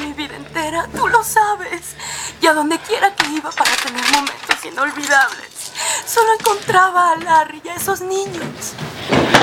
mi vida entera, tú lo sabes. Y a donde quiera que iba para tener momentos inolvidables, solo encontraba a Larry y a esos niños.